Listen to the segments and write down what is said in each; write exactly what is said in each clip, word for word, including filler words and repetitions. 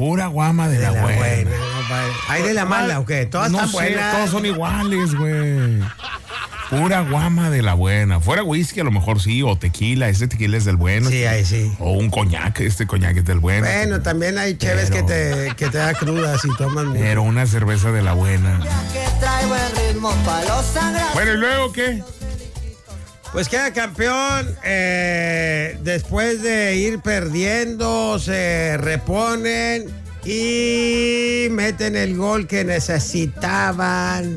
Pura guama de, de la, la buena. buena no, ¿hay de la mala o qué? Todas no están sé, buenas. Todos son iguales, güey. Pura guama de la buena. Fuera whisky a lo mejor sí, o tequila. Este tequila es del bueno. Sí, ahí sí. O un coñac, este coñac es del bueno. Bueno, también hay cheves que te, que te da crudas y toman mucho. Pero una cerveza de la buena. Bueno, ¿y luego qué? Pues queda campeón, eh, después de ir perdiendo, se reponen y meten el gol que necesitaban.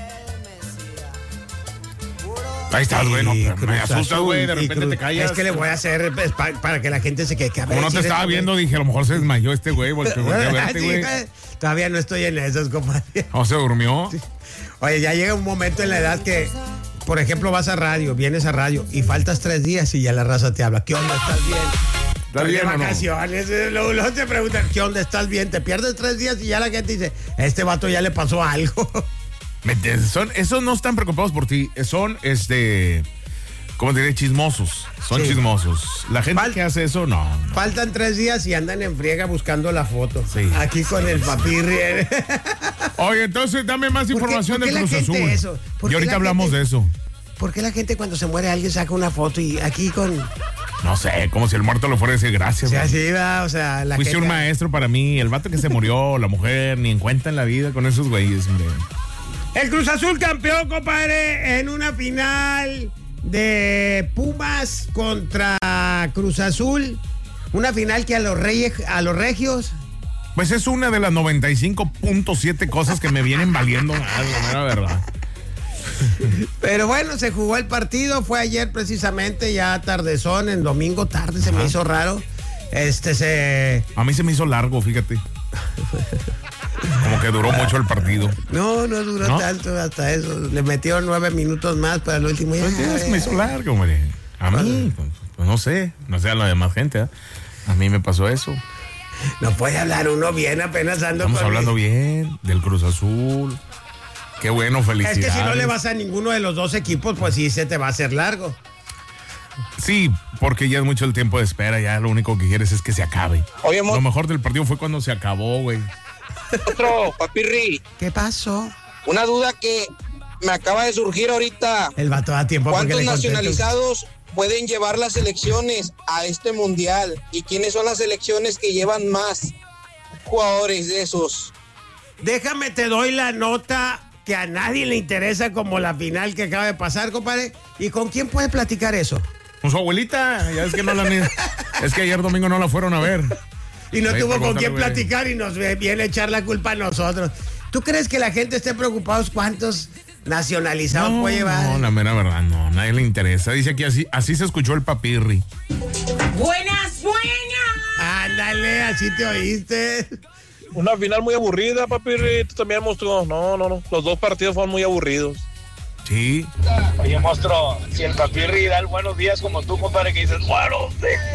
Ahí estás, güey, no, me asustas, güey, de repente te callas. Es que le voy a hacer pues, pa, para que la gente se quede. Como no te estaba viendo, dije, a lo mejor se desmayó este güey, porque volteé a verte, güey. Todavía no estoy en esos, compadre. ¿O se durmió? Sí. Oye, ya llega un momento en la edad que, por ejemplo, vas a radio, vienes a radio y faltas tres días y ya la raza te habla. ¿Qué onda? ¿Estás bien? ¿Estás bien o no? Vacaciones, luego, luego te preguntan, ¿qué onda? ¿Estás bien? Te pierdes tres días y ya la gente dice, este vato ya le pasó algo. Son, esos no están preocupados por ti, son, este, ¿cómo te diré? Chismosos, son sí. chismosos. La gente Fal- que hace eso, no, no. Faltan tres días y andan en friega buscando la foto. Sí. Aquí con el papirri. Oye, entonces dame más información del Cruz Azul. Eso? Y ahorita hablamos gente, de eso. ¿Por qué la gente cuando se muere alguien saca una foto y aquí con... No sé, como si el muerto lo fuera a decir gracias. O sea, así va, o sea, la Fuiste gente... un maestro para mí, el vato que se murió, la mujer, ni en cuenta en la vida con esos güeyes, hombre. El Cruz Azul campeón, compadre, en una final de Pumas contra Cruz Azul. Una final que a los reyes, a los regios. Pues es una de las noventa y cinco punto siete cosas que me vienen valiendo más, la verdad. Pero bueno, se jugó el partido, fue ayer precisamente, ya tardezón, en domingo tarde, se Ajá. me hizo raro. Este se. A mí se me hizo largo, fíjate. Como que duró mucho el partido. No, no duró ¿No? tanto hasta eso. Le metieron nueve minutos más para el último día. Pues sí, me hizo largo, hombre. A mí, pues, pues no sé, no sé a la demás gente. ¿eh? A mí me pasó eso. No puede hablar uno bien, apenas ando Estamos con hablando mi... bien del Cruz Azul. Qué bueno, felicidades. Es que si no le vas a ninguno de los dos equipos, pues sí se te va a hacer largo. Sí, porque ya es mucho el tiempo de espera, ya lo único que quieres es que se acabe. Oye, mo- lo mejor del partido fue cuando se acabó, güey. Otro, papirri. ¿Qué pasó? Una duda que me acaba de surgir ahorita. El vato da tiempo. ¿Cuántos nacionalizados pueden llevar las selecciones a este mundial? ¿Y quiénes son las selecciones que llevan más jugadores de esos? Déjame, te doy la nota que a nadie le interesa como la final que acaba de pasar, compadre. ¿Y con quién puede platicar eso? Con su abuelita. Ya es que no la es que ayer domingo no la fueron a ver. Y no Ahí tuvo con quién güey. platicar y nos viene a echar la culpa a nosotros. ¿Tú crees que la gente esté preocupada cuántos nacionalizados no, puede llevar? No, la mera verdad, no, a nadie le interesa. Dice que así, así se escuchó el papirri. ¡Buenas, buenas! Ándale, así te oíste. Una final muy aburrida, papirri. Tú también, monstruo. No, no, no. Los dos partidos fueron muy aburridos. Sí. Oye, monstruo, si el papirri da el buenos días como tú, compadre, que dices, ¡buenos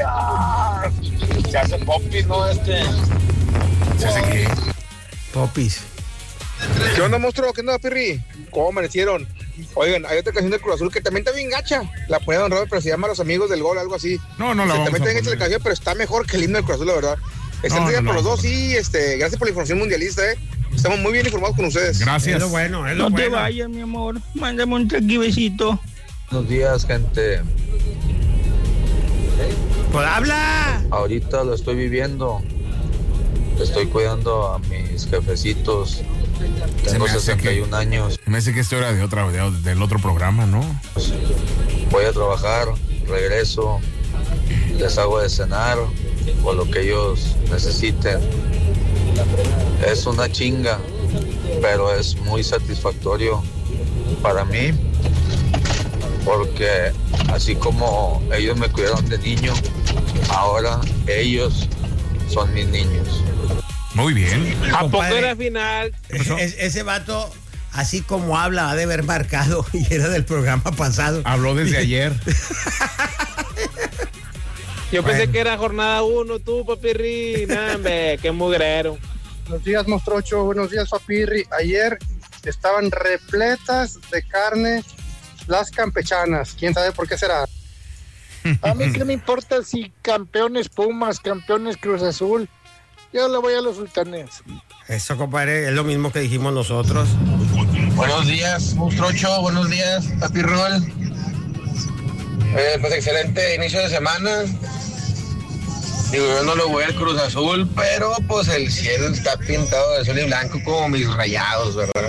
días! Se hace popis, ¿no? Este. ¿Se hace qué? Popis. ¿Qué onda, monstruo? ¿Qué onda, papirri? ¿Cómo amanecieron? Oigan, hay otra canción del Cruz Azul que también está bien gacha. La puede don Robert, pero se llama Los Amigos del Gol, algo así. No, no la o sea, vamos también a está bien poner. hecha la canción, pero está mejor que el himno del Cruz Azul, la verdad. Está No, no, no, por no, los dos, no. sí, este, gracias por la información mundialista, eh. Estamos muy bien informados con ustedes. Gracias. Es lo bueno, es lo No bueno. te vayas, mi amor. Mándame un besito. Buenos días, gente. Pues habla. Ahorita lo estoy viviendo. Estoy cuidando a mis jefecitos. Tengo sesenta y un años. Me hace que esto era de otra, de, del otro programa, ¿no? Voy a trabajar, regreso, les hago de cenar o lo que ellos necesiten. Es una chinga, pero es muy satisfactorio para mí, porque así como ellos me cuidaron de niño, ahora ellos son mis niños. Muy bien. ¿A poco Compadre, era final? Es, ese vato, así como habla, ha de haber marcado y era del programa pasado. Habló desde ayer. Yo Bueno. pensé que era jornada uno, tú, papirri. Nah, hombre, qué mugrero. Buenos días, Mostrocho. Buenos días, Papirri. Ayer estaban repletas de carne las campechanas. ¿Quién sabe por qué será? A mí qué me importa si campeones Pumas, campeones Cruz Azul. Yo le voy a los sultanes. Eso, compadre, es lo mismo que dijimos nosotros. Buenos días, Monstruocho. Buenos días, Papi Rol. Eh, pues excelente inicio de semana. Digo, yo no lo voy al Cruz Azul, pero pues el cielo está pintado de azul y blanco como mis Rayados, ¿verdad?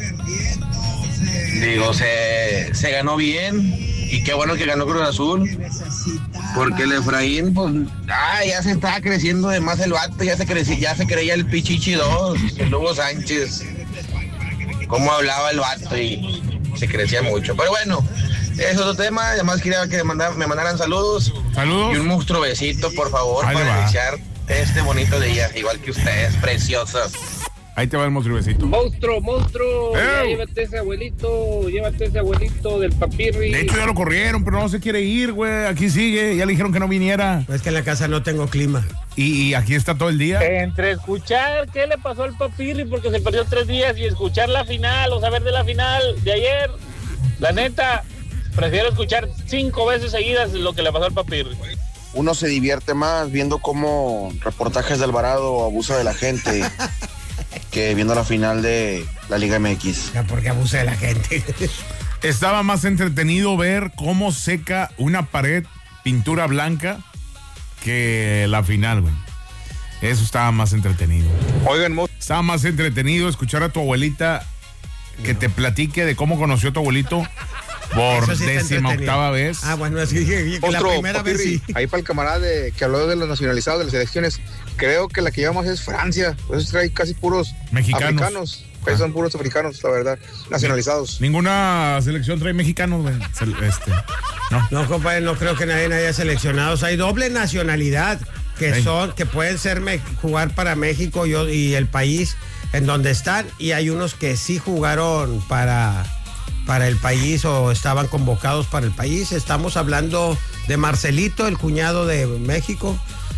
Digo, se, se ganó bien y qué bueno que ganó Cruz Azul, porque el Efraín, pues, ah, ya se estaba creciendo de más el vato, ya se creció, ya se creía el Pichichi dos, el Hugo Sánchez, cómo hablaba el vato y se crecía mucho, pero bueno. Es otro tema, además quería que me mandaran, me mandaran saludos. Saludos. Y un monstruo besito, por favor, Ahí para va. iniciar este bonito día, igual que ustedes, preciosas. Ahí te va el monstruo besito. Monstruo, monstruo, ya ¡Ew! llévate ese abuelito, llévate ese abuelito del papirri. De hecho ya lo corrieron, pero no se quiere ir, güey. Aquí sigue, ya le dijeron que no viniera. Es que en la casa no tengo clima. Y, y aquí está todo el día. Entre escuchar qué le pasó al papirri porque se perdió tres días y escuchar la final o saber de la final de ayer, la neta, prefiero escuchar cinco veces seguidas lo que le pasó al papirri. Uno se divierte más viendo cómo reportajes de Alvarado abusa de la gente que viendo la final de la Liga M X. Porque abusa de la gente. Estaba más entretenido ver cómo seca una pared pintura blanca que la final, güey. Eso estaba más entretenido. Oigan, estaba más entretenido escuchar a tu abuelita que te platique de cómo conoció a tu abuelito por Eso sí está décima entretenido. octava vez. Ah, bueno, es que, que- que la Otro, primera vez Papirri, sí. ahí para el camarada de, que habló de los nacionalizados de las elecciones, creo que la que lleva más es Francia. Pues trae casi puros Mexicanos. africanos. Casi son puros africanos, la verdad, nacionalizados. Ninguna selección trae mexicanos, güey. Se- Este, no. No, compadre, no creo que nadie haya seleccionado. O sea, hay doble nacionalidad que Sí. son, que pueden ser me- jugar para México y, o- y el país en donde están, y hay unos que sí jugaron para, para el país o estaban convocados para el país. Estamos hablando de Marcelito, el cuñado de México.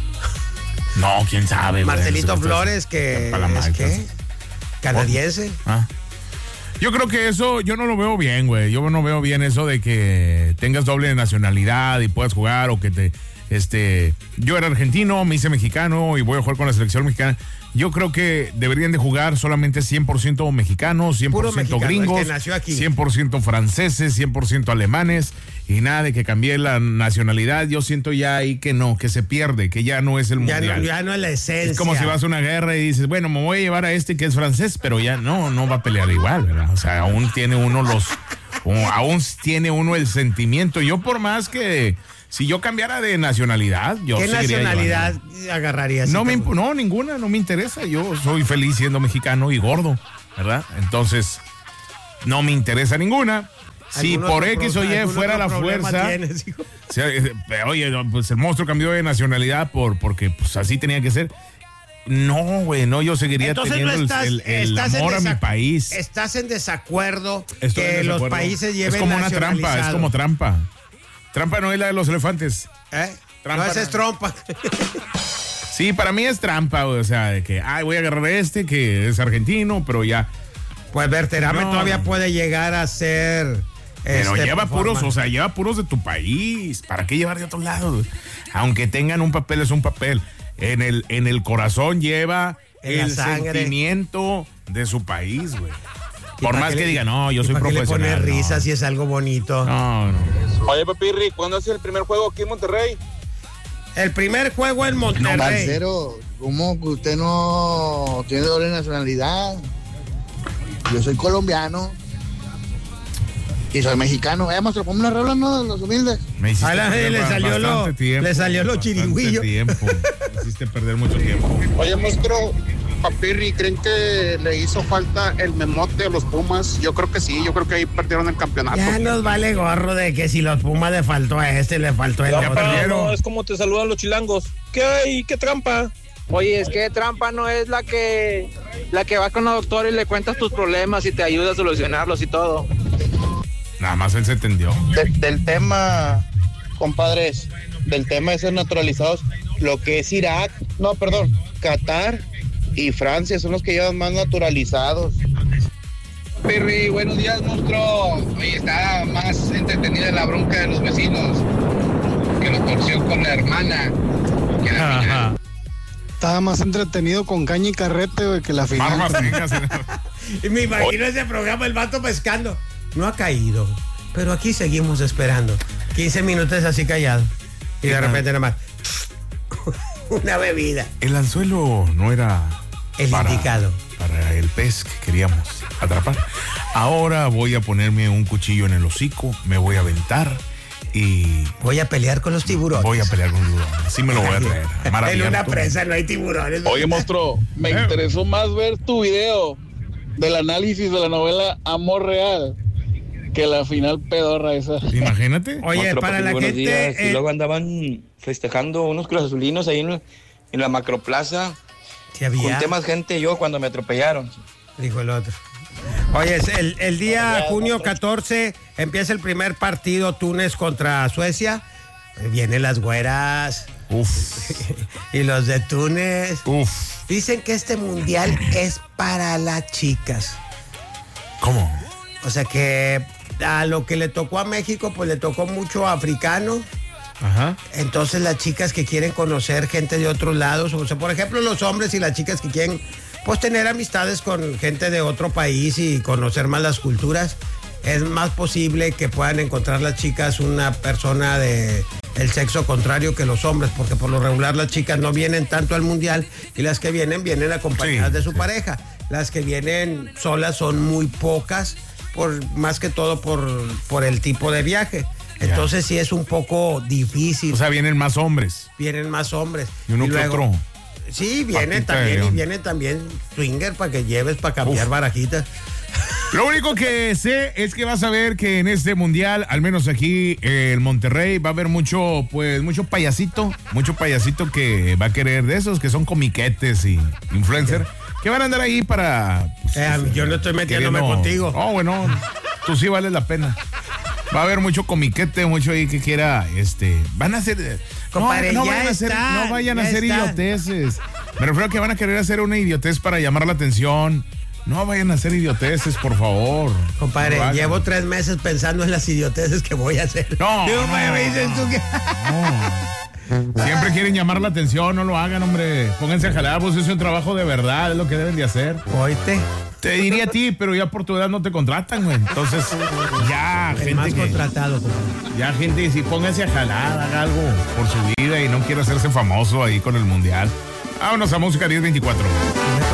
No, quién sabe, güey. Marcelito Eso- Flores, que para la es Mike, que canadiense. Ah. Yo creo que eso, yo no lo veo bien, güey. Yo no veo bien eso de que tengas doble nacionalidad y puedas jugar o que te, este, yo era argentino, me hice mexicano y voy a jugar con la selección mexicana. Yo creo que deberían de jugar solamente cien por ciento mexicanos, cien por ciento Puro mexicano, el gringos, que nació aquí. cien por ciento franceses, cien por ciento alemanes y nada de que cambie la nacionalidad. Yo siento ya ahí que no, que se pierde, que ya no es el Ya mundial. no, ya no es la esencia. Es como si vas a una guerra y dices, bueno, me voy a llevar a este que es francés, pero ya no, no va a pelear igual, ¿verdad? O sea, aún tiene uno los, o aún tiene uno el sentimiento. Yo por más que, si yo cambiara de nacionalidad, yo ¿Qué seguiría nacionalidad llevando. agarrarías? No, si me, te- imp- no, ninguna, no me interesa. Yo soy feliz siendo mexicano y gordo, ¿verdad? Entonces, no me interesa ninguna. Si ¿Algún por otro X o pro- Y algún fuera otro la problema fuerza. tienes, hijo? O sea, eh, oye, no, pues el monstruo cambió de nacionalidad por, porque pues así tenía que ser. No, güey, no, yo seguiría Entonces teniendo no el- estás, el, el estás en amor a mi desac- país. Estás en desacuerdo Estoy que en los desacuerdo. países lleven Es como una trampa, es nacionalizado. como trampa. Trampa no es la de los elefantes. ¿Eh? Trampa no, esa no. es trompa. Sí, para mí es trampa, güey, o sea, de que, ay, voy a agarrar a este que es argentino, pero ya. Pues Berterame No, todavía no. puede llegar a ser. Pero este, lleva puros, forma- o sea, lleva puros de tu país. ¿Para qué llevar de otro lado? Aunque tengan un papel, es un papel. En el, en el corazón lleva En la el sangre. sentimiento de su país, güey. ¿Y Por para más qué que le- diga, no, yo y soy para qué profesional. le pone no. risas si es algo bonito? No, no. Oye, Papirri, ¿cuándo es el primer juego aquí en Monterrey? El primer juego en Monterrey. Parcero, ¿cómo que usted no tiene doble nacionalidad? Yo soy colombiano y soy mexicano. Eh, maestro, ponme una rola, ¿no? De los humildes. Me hiciste A la perder le ba- salió lo- bastante tiempo, le salió lo bastante chiringüillo. tiempo. Me hiciste perder mucho tiempo. Oye, monstruo, Papirri, ¿creen que le hizo falta el memote a los Pumas? Yo creo que sí, yo creo que ahí perdieron el campeonato. Ya nos vale gorro de que si los Pumas le faltó a este, le faltó a el Ya, otro. pero no, es como te saludan los chilangos. ¿Qué hay? ¿Qué trampa? Oye, es que trampa no es la que la que va con el doctor y le cuentas tus problemas y te ayuda a solucionarlos y todo. Nada más él se entendió. De- del tema, compadres, del tema de ser naturalizados, lo que es Irak, no, perdón, Qatar y Francia son los que llevan más naturalizados. Pirri, buenos días, monstruo. Oye, está más entretenida la bronca de los vecinos que lo torció con la hermana. Que la final. estaba más entretenido con caña y carrete, güey, que la final. Y me imagino ese programa, el vato pescando. No ha caído, pero aquí seguimos esperando. quince minutos así callado. Y de repente nada más, una bebida. El anzuelo no era el para, indicado para el pez que queríamos atrapar. Ahora voy a ponerme un cuchillo en el hocico, me voy a aventar y voy a pelear con los tiburones. Voy a pelear con los tiburones. Así me lo voy a traer. En una presa no hay tiburones. Oye, monstruo, me eh. interesó más ver tu video del análisis de la novela Amor Real que la final pedorra esa. Imagínate. Oye, monstruo, para la gente... Días, eh... Y luego andaban festejando unos cruzazulinos ahí en, en la macroplaza. ¿Sí había? Junté más gente yo cuando me atropellaron. Dijo el otro. Oye, el, el día junio catorce empieza el primer partido, Túnez contra Suecia. Vienen las güeras. Uf. Y los de Túnez. Uf. Dicen que este mundial es para las chicas. ¿Cómo? O sea que a lo que le tocó a México, pues le tocó mucho africano. Ajá. Entonces las chicas que quieren conocer gente de otros lados, o sea, por ejemplo, los hombres y las chicas que quieren pues tener amistades con gente de otro país y conocer más las culturas, es más posible que puedan encontrar las chicas una persona de el sexo contrario que los hombres, porque por lo regular las chicas no vienen tanto al mundial y las que vienen, vienen acompañadas sí, de su sí. pareja. Las que vienen solas son muy pocas, por más que todo por, por el tipo de viaje. Entonces yeah. sí es un poco difícil. O sea, vienen más hombres. Vienen más hombres. Y uno y luego, que otro. Sí, viene también y viene también swinger para que lleves para cambiar Uf. barajitas. Lo único que sé es que vas a ver que en este mundial, al menos aquí en eh, Monterrey, va a haber mucho, pues, mucho payasito, mucho payasito que va a querer de esos que son comiquetes y influencer, que van a andar ahí para... Pues, eh, yo no estoy metiéndome queriendo, contigo. Oh, bueno, tú sí vales la pena. Va a haber mucho comiquete, mucho ahí que quiera, este, van a hacer, Compadre, no, no, ya vayan a hacer, están, no vayan a hacer están. idioteces. Me refiero a que van a querer hacer una idiotez para llamar la atención. No vayan a hacer idioteces, por favor. Compadre, no llevo tres meses pensando en las idioteces que voy a hacer. No, no, no, me dices tú que... no. Siempre quieren llamar la atención, no lo hagan, hombre. Pónganse a jalar, pues es un trabajo de verdad, es lo que deben de hacer. Oíste. Te diría a ti, pero ya por tu edad no te contratan, güey. Entonces, ya, el gente más que, contratado, compadre. Ya, gente, si pónganse a jalar, haga algo por su vida y no quiere hacerse famoso ahí con el mundial. Vámonos a Música diez veinticuatro.